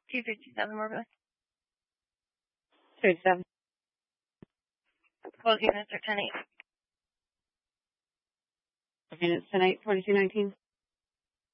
257 more billion. 37. Closing units are 10-8. Units 10-8, 4219.